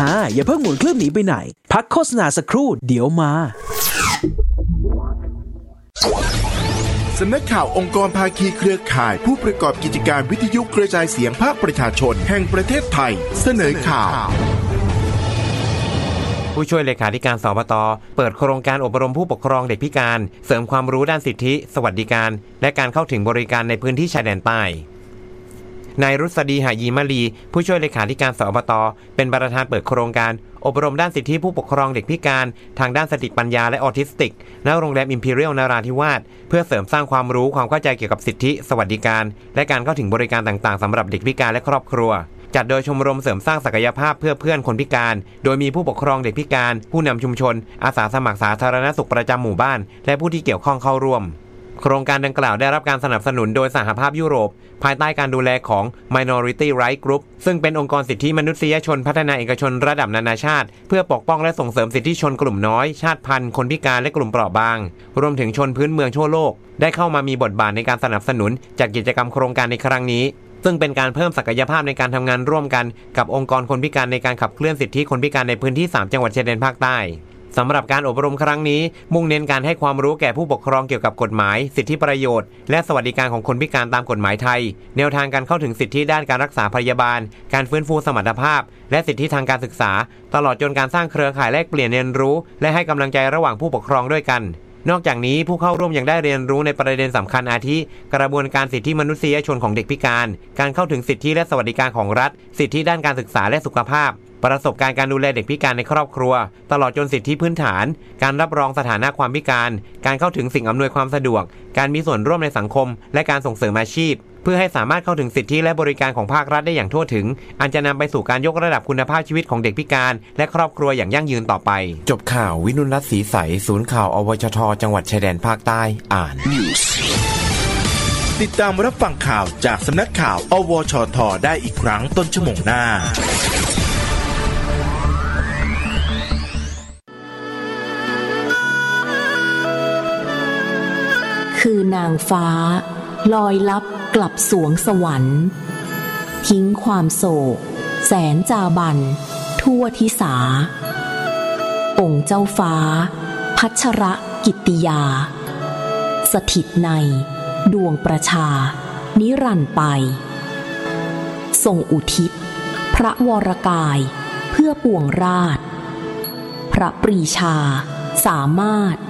อย่าเพิ่งหมุนเครื่องหนีไปไหนพักโฆษณาสักครู่เดี๋ยวมาสำนักข่าวองค์กรภาคีเครือข่ายผู้ประกอบกิจการวิทยุกระจายเสียงภาคประชาชนแห่งประเทศไทยเสนอข่าวผู้ช่วยเลขาธิการสปต.เปิดโครงการอบรมผู้ปกครองเด็กพิการเสริมความรู้ด้านสิทธิสวัสดิการและการเข้าถึงบริการในพื้นที่ชายแดนใต้นายรุษดีหายีมะลีผู้ช่วยเลขาธิการสปต.เป็นประธานเปิดโครงการอบรมด้านสิทธิผู้ปกครองเด็กพิการทางด้านสติปัญญาและออทิสติกณโรงแรม Imperial นราธิวาสเพื่อเสริมสร้างความรู้ความเข้าใจเกี่ยวกับสิทธิสวัสดิการและการเข้าถึงบริการต่างๆสำหรับเด็กพิการและครอบครัวจัดโดยชมรมเสริมสร้างศักยภาพเพื่อเพื่อนคนพิการโดยมีผู้ปกครองเด็กพิการผู้นำชุมชนอาสาสมัครสาธารณสุขประจำหมู่บ้านและผู้ที่เกี่ยวข้องเข้าร่วมโครงการดังกล่าวได้รับการสนับสนุนโดยสหภาพยุโรปภายใต้การดูแลของ Minority Rights Group ซึ่งเป็นองค์กรสิทธิมนุษยชนพัฒนาเอกชนระดับนานาชาติเพื่อปกป้องและส่งเสริมสิทธิชนกลุ่มน้อยชาติพันธุ์คนพิการและกลุ่มเปราะบางรวมถึงชนพื้นเมืองทั่วโลกได้เข้ามามีบทบาทในการสนับสนุนจากกิจกรรมโครงการในครั้งนี้ซึ่งเป็นการเพิ่มศักยภาพในการทำงานร่วมกันกับองค์กรคนพิการในการขับเคลื่อนสิทธิคนพิการในพื้นที่3จังหวัดชายแดนภาคใต้สำหรับการอบรมครั้งนี้มุ่งเน้นการให้ความรู้แก่ผู้ปกครองเกี่ยวกับกฎหมายสิทธิประโยชน์และสวัสดิการของคนพิการตามกฎหมายไทยแนวทางการเข้าถึงสิทธิด้านการรักษาพยาบาลการฟื้นฟูสมรรถภาพและสิทธิทางการศึกษาตลอดจนการสร้างเครือข่ายแลกเปลี่ยนเรียนรู้และให้กำลังใจระหว่างผู้ปกครองด้วยกันนอกจากนี้ผู้เข้าร่วมยังได้เรียนรู้ในประเด็นสำคัญอาทิกระบวนการสิทธิมนุษยชนของเด็กพิการการเข้าถึงสิทธิและสวัสดิการของรัฐสิทธิด้านการศึกษาและสุขภาพประสบการณ์การดูแลเด็กพิการในครอบครัวตลอดจนสิทธิพื้นฐานการรับรองสถานะความพิการการเข้าถึงสิ่งอำนวยความสะดวกการมีส่วนร่วมในสังคมและการส่งเสริมอาชีพเพื่อให้สามารถเข้าถึงสิทธิและบริการของภาครัฐได้อย่างทั่วถึงอันจะนำไปสู่การยกระดับคุณภาพชีวิตของเด็กพิการและครอบครัวอย่างยั่งยืนต่อไปจบข่าววินุรัตน์ศรีใสศูนย์ข่าวอวชทจังหวัดชายแดนภาคใต้อ่านติดตามรับฟังข่าวจากสำนักข่าวอวชทได้อีกครั้งต้นชั่วโมงหน้าคือนางฟ้าลอยลับกลับสวงสวรรค์ทิ้งความโศกแสนจาบันทั่วทิสาองค์เจ้าฟ้าพัชรกิตติยาสถิตในดวงประชานิรันดร์ไปทรงอุทิศพระวรกายเพื่อปวงราชพระปรีชาสามารถ